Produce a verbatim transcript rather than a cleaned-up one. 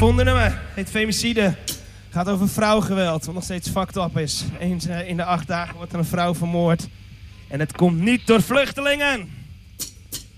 volgende nummer heet Femicide. Gaat over vrouwgeweld, wat nog steeds fucked up is. Eens uh, in de acht dagen wordt er een vrouw vermoord. En het komt niet door vluchtelingen.